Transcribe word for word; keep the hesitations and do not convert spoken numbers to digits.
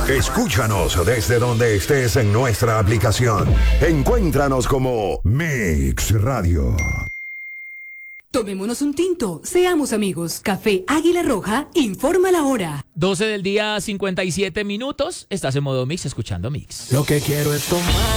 Escúchanos desde donde estés en nuestra aplicación. Encuéntranos como Mix Radio. Tomémonos un tinto, seamos amigos. Café Águila Roja informa la hora. doce del día, cincuenta y siete minutos. Estás en modo Mix, escuchando Mix. Lo que quiero es tomar.